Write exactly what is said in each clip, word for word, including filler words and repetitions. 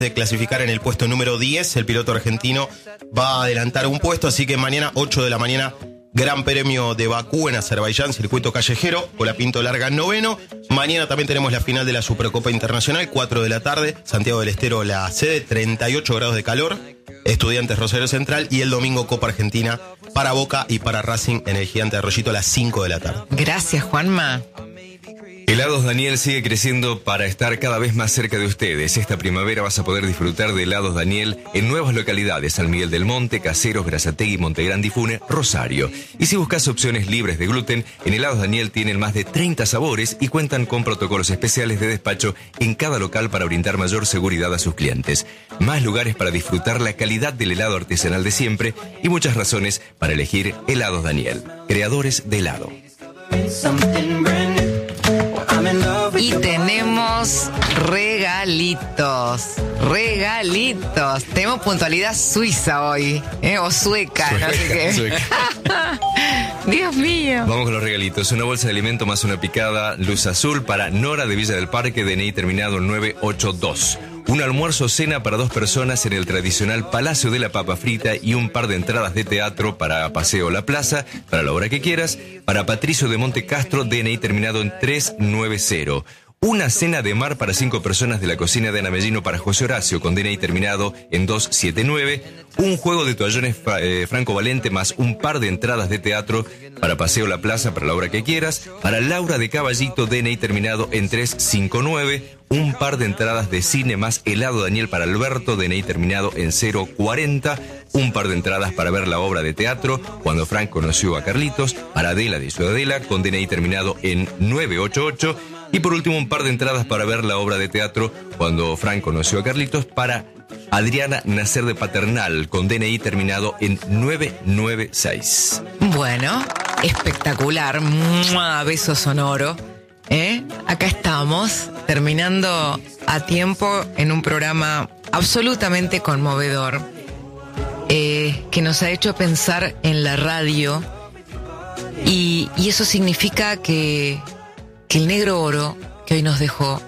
de clasificar en el puesto número diez. El piloto argentino va a adelantar un puesto, así que mañana, ocho de la mañana, Gran Premio de Bakú en Azerbaiyán, circuito callejero, Colapinto larga noveno. Mañana también tenemos la final de la Supercopa Internacional, cuatro de la tarde, Santiago del Estero la sede, treinta y ocho grados de calor, Estudiantes Rosario Central, y el domingo Copa Argentina para Boca y para Racing en el Gigante de Arroyito a las cinco de la tarde. Gracias, Juanma. Helados Daniel sigue creciendo para estar cada vez más cerca de ustedes. Esta primavera vas a poder disfrutar de Helados Daniel en nuevas localidades: San Miguel del Monte, Caseros, Berazategui, Montegrande y Funes, Rosario. Y si buscas opciones libres de gluten, en Helados Daniel tienen más de treinta sabores y cuentan con protocolos especiales de despacho en cada local para brindar mayor seguridad a sus clientes. Más lugares para disfrutar la calidad del helado artesanal de siempre y muchas razones para elegir Helados Daniel, creadores de helado. Y tenemos regalitos, regalitos. Tenemos puntualidad suiza hoy, ¿eh? O sueca, sueca, no sé qué. Sueca. Dios mío. Vamos con los regalitos. Una bolsa de alimento más una picada luz azul para Nora de Villa del Parque, D N I terminado nueve ocho dos. Un almuerzo cena para dos personas en el tradicional Palacio de la Papa Frita y un par de entradas de teatro para Paseo La Plaza, para la hora que quieras, para Patricio de Monte Castro, D N I terminado en tres nueve cero. Una cena de mar para cinco personas de la cocina de Ana Mellino para José Horacio, con D N I terminado en dos siete nueve. Un juego de toallones eh, Franco Valente más un par de entradas de teatro para Paseo La Plaza, para la hora que quieras. Para Laura de Caballito, D N I terminado en tres cinco nueve. Un par de entradas de cine más helado Daniel para Alberto, D N I terminado en cero cuarenta. Un par de entradas para ver la obra de teatro Cuando Frank conoció a Carlitos, para Adela de Ciudadela, con D N I terminado en nueve ocho ocho. Y por último, un par de entradas para ver la obra de teatro Cuando Frank conoció a Carlitos, para Adriana Nacer de Paternal, con D N I terminado en nueve nueve seis. Bueno, espectacular. ¡Mua! Beso sonoro. ¿Eh? Acá estamos, terminando a tiempo en un programa absolutamente conmovedor, eh, que nos ha hecho pensar en la radio, y, y eso significa que, que el negro oro que hoy nos dejó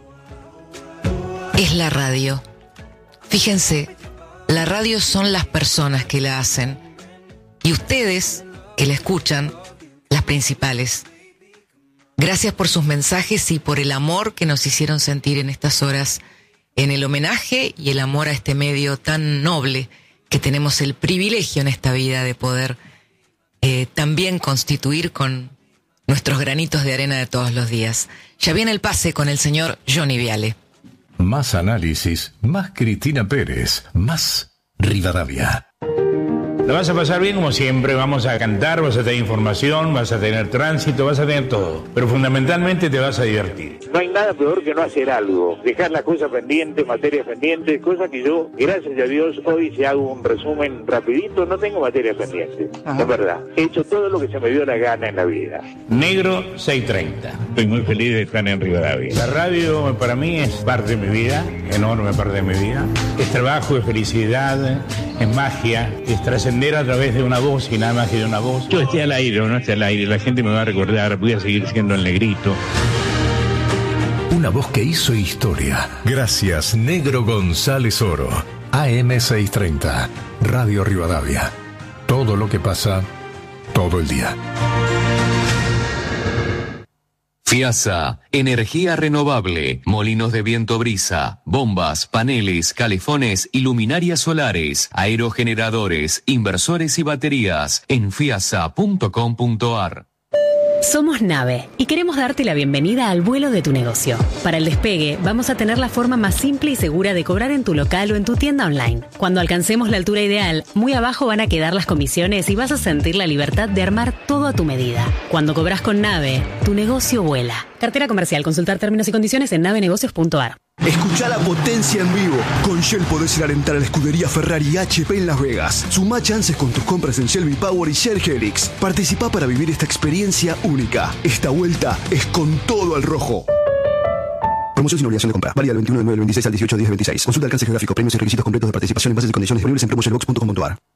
es la radio. Fíjense, la radio son las personas que la hacen, y ustedes que la escuchan, las principales. Gracias por sus mensajes y por el amor que nos hicieron sentir en estas horas, en el homenaje y el amor a este medio tan noble que tenemos el privilegio en esta vida de poder eh, también constituir con nuestros granitos de arena de todos los días. Ya viene el pase con el señor Johnny Viale. Más análisis, más Cristina Pérez, más Rivadavia. Lo vas a pasar bien como siempre, vamos a cantar, vas a tener información, vas a tener tránsito, vas a tener todo. Pero fundamentalmente te vas a divertir. No hay nada peor que no hacer algo, dejar las cosas pendientes, materias pendientes, cosa que yo, gracias a Dios, hoy si hago un resumen rapidito, no tengo materias pendientes. Ajá. Es verdad, he hecho todo lo que se me dio la gana en la vida. Negro seiscientos treinta. Estoy muy feliz de estar en Rivadavia. La radio para mí es parte de mi vida, enorme parte de mi vida. Es trabajo, es felicidad, es magia, es trascendencia a través de una voz y nada más que de una voz. Yo esté al aire o no esté al aire, la gente me va a recordar, voy a seguir siendo el negrito. Una voz que hizo historia. Gracias, Negro González Oro. A M seiscientos treinta, Radio Rivadavia. Todo lo que pasa, todo el día. FIASA, energía renovable, molinos de viento brisa, bombas, paneles, calefones y luminarias solares, aerogeneradores, inversores y baterías en fiasa punto com punto ar. Somos Nave y queremos darte la bienvenida al vuelo de tu negocio. Para el despegue, vamos a tener la forma más simple y segura de cobrar en tu local o en tu tienda online. Cuando alcancemos la altura ideal, muy abajo van a quedar las comisiones y vas a sentir la libertad de armar todo a tu medida. Cuando cobras con Nave, tu negocio vuela. Cartera comercial. Consultar términos y condiciones en nave negocios punto ar. Escuchá la potencia en vivo. Con Shell podés ir a alentar a la escudería Ferrari y H P en Las Vegas. Sumá chances con tus compras en Shell V-Power y Shell Helix. Participá para vivir esta experiencia única. Esta vuelta es con todo al rojo. Promoción sin obligación de compra. Válida del veintiuno de nueve del veintiséis al dieciocho de diez del veintiséis. Consulta alcance geográfico, premios y requisitos completos de participación en bases y condiciones disponibles en promo shell box punto com punto ar.